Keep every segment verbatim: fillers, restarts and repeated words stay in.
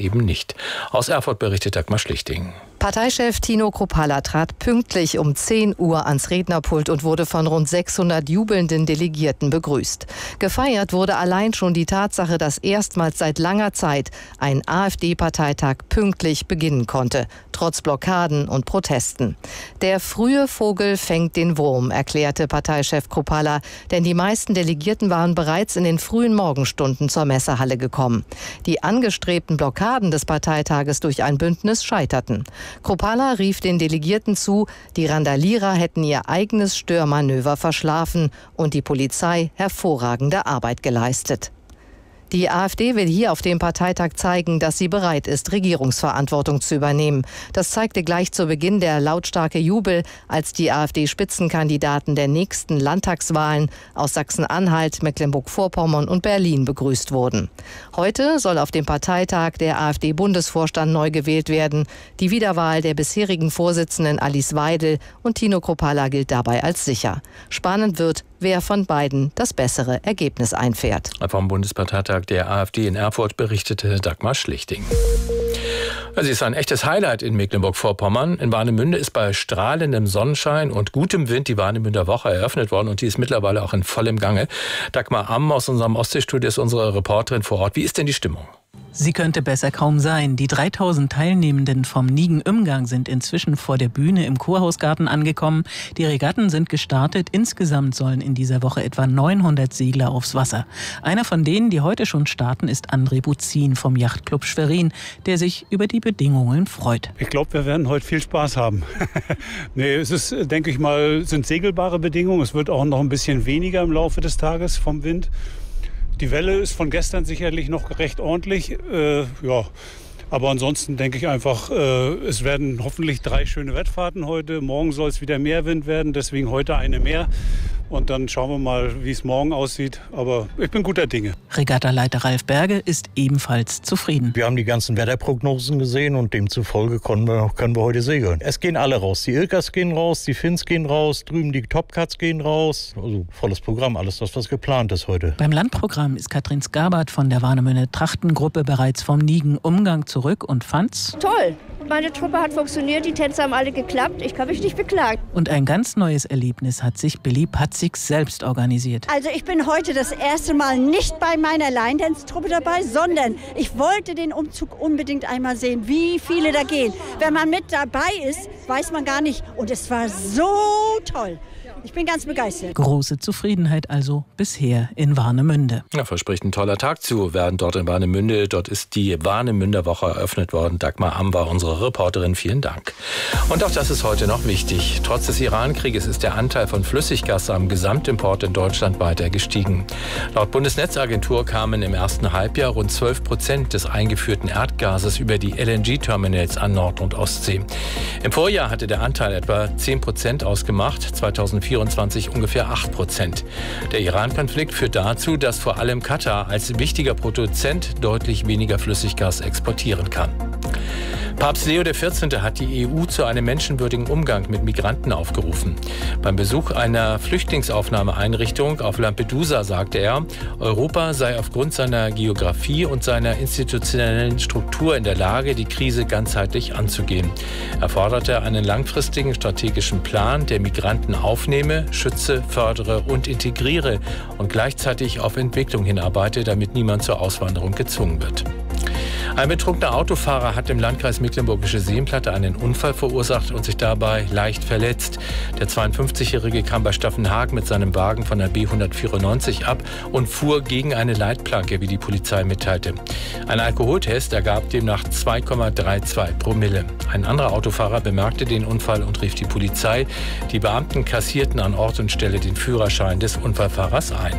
eben nicht. Aus Erfurt berichtet Dagmar Schlichting. Parteichef Tino Kruppalla trat pünktlich um zehn Uhr ans Rednerpult und wurde von rund sechshundert jubelnden Delegierten begrüßt. Gefeiert wurde allein schon die Tatsache, dass erstmals seit langer Zeit ein AfD-Parteitag pünktlich beginnen konnte, trotz Blockaden und Protesten. Der frühe Vogel fängt den Wurm, erklärte Parteichef Kruppalla, denn die meisten Delegierten waren bereits in den frühen Morgenstunden zur Messehalle gekommen. Die angestrebten Blockaden des Parteitages durch ein Bündnis scheiterten. Kruppalla rief den Delegierten zu, die Randalierer hätten ihr eigenes Störmanöver verschlafen und die Polizei hervorragende Arbeit geleistet. Die AfD will hier auf dem Parteitag zeigen, dass sie bereit ist, Regierungsverantwortung zu übernehmen. Das zeigte gleich zu Beginn der lautstarke Jubel, als die AfD-Spitzenkandidaten der nächsten Landtagswahlen aus Sachsen-Anhalt, Mecklenburg-Vorpommern und Berlin begrüßt wurden. Heute soll auf dem Parteitag der AfD-Bundesvorstand neu gewählt werden. Die Wiederwahl der bisherigen Vorsitzenden Alice Weidel und Tino Kruppalla gilt dabei als sicher. Spannend wird, wer von beiden das bessere Ergebnis einfährt. Vom Bundesparteitag der AfD in Erfurt berichtete Dagmar Schlichting. Sie ist ein echtes Highlight in Mecklenburg-Vorpommern. In Warnemünde ist bei strahlendem Sonnenschein und gutem Wind die Warnemünder Woche eröffnet worden und die ist mittlerweile auch in vollem Gange. Dagmar Amm aus unserem Ostseestudio ist unsere Reporterin vor Ort. Wie ist denn die Stimmung? Sie könnte besser kaum sein. Die dreitausend Teilnehmenden vom Nigen-Umgang sind inzwischen vor der Bühne im Kurhausgarten angekommen. Die Regatten sind gestartet. Insgesamt sollen in dieser Woche etwa neunhundert Segler aufs Wasser. Einer von denen, die heute schon starten, ist André Buzin vom Yachtclub Schwerin, der sich über die Bedingungen freut. Ich glaube, wir werden heute viel Spaß haben. Nee, es ist, denke ich mal, sind segelbare Bedingungen. Es wird auch noch ein bisschen weniger im Laufe des Tages vom Wind. Die Welle ist von gestern sicherlich noch recht ordentlich, äh, ja. Aber ansonsten denke ich einfach, äh, es werden hoffentlich drei schöne Wettfahrten heute. Morgen soll es wieder mehr Wind werden, deswegen heute eine mehr. Und dann schauen wir mal, wie es morgen aussieht. Aber ich bin guter Dinge. Regattaleiter Ralf Berge ist ebenfalls zufrieden. Wir haben die ganzen Wetterprognosen gesehen und demzufolge können wir, können wir heute segeln. Es gehen alle raus. Die Ilkers gehen raus, die Finns gehen raus, drüben die Topcats gehen raus. Also volles Programm, alles das, was geplant ist heute. Beim Landprogramm ist Katrin Skabert von der Warnemünder Trachtengruppe bereits vom Nigen-Umgang zurück und fand's toll. Meine Truppe hat funktioniert, die Tänze haben alle geklappt. Ich kann mich nicht beklagen. Und ein ganz neues Erlebnis hat sich Billy Patzig selbst organisiert. Also ich bin heute das erste Mal nicht bei meiner Line-Dance-Truppe dabei, sondern ich wollte den Umzug unbedingt einmal sehen, wie viele da gehen. Wenn man mit dabei ist, weiß man gar nicht. Und es war so toll. Ich bin ganz begeistert. Große Zufriedenheit also bisher in Warnemünde. Ja, verspricht ein toller Tag zu werden dort in Warnemünde. Dort ist die Warnemünder Woche eröffnet worden. Dagmar Amm war unsere Reporterin. Vielen Dank. Und auch das ist heute noch wichtig. Trotz des Iran-Krieges ist der Anteil von Flüssiggas am Gesamtimport in Deutschland weiter gestiegen. Laut Bundesnetzagentur kamen im ersten Halbjahr rund zwölf Prozent des eingeführten Erdgases über die L N G-Terminals an Nord- und Ostsee. Im Vorjahr hatte der Anteil etwa zehn Prozent ausgemacht. zweitausendvierundzwanzig ungefähr acht Prozent. Der Iran-Konflikt führt dazu, dass vor allem Katar als wichtiger Produzent deutlich weniger Flüssiggas exportieren kann. Papst Leo der vierzehnte hat die E U zu einem menschenwürdigen Umgang mit Migranten aufgerufen. Beim Besuch einer Flüchtlingsaufnahmeeinrichtung auf Lampedusa sagte er, Europa sei aufgrund seiner Geografie und seiner institutionellen Struktur in der Lage, die Krise ganzheitlich anzugehen. Er forderte einen langfristigen strategischen Plan, der Migranten aufnehme, schütze, fördere und integriere und gleichzeitig auf Entwicklung hinarbeite, damit niemand zur Auswanderung gezwungen wird. Ein betrunkener Autofahrer hat im Landkreis Mecklenburgische Seenplatte einen Unfall verursacht und sich dabei leicht verletzt. Der zweiundfünfzigjährige kam bei Staffenhagen mit seinem Wagen von der B hundertvierundneunzig ab und fuhr gegen eine Leitplanke, wie die Polizei mitteilte. Ein Alkoholtest ergab demnach zwei Komma zweiunddreißig Promille. Ein anderer Autofahrer bemerkte den Unfall und rief die Polizei. Die Beamten kassierten an Ort und Stelle den Führerschein des Unfallfahrers ein.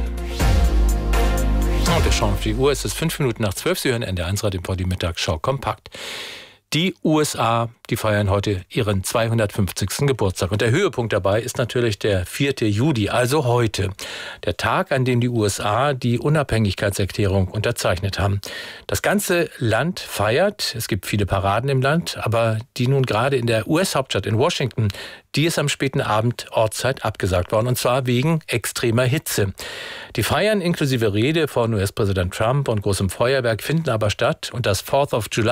Und wir schauen auf die Uhr. Es ist fünf Minuten nach zwölf. Sie hören N D R eins Radio vor die Mittagsschau kompakt. Die U S A, die feiern heute ihren zweihundertfünfzigsten Geburtstag. Und der Höhepunkt dabei ist natürlich der vierte Juli, also heute. Der Tag, an dem die U S A die Unabhängigkeitserklärung unterzeichnet haben. Das ganze Land feiert. Es gibt viele Paraden im Land, aber die nun gerade in der U S-Hauptstadt in Washington, die ist am späten Abend Ortszeit abgesagt worden, und zwar wegen extremer Hitze. Die Feiern inklusive Rede von U S-Präsident Trump und großem Feuerwerk finden aber statt und das Fourth of July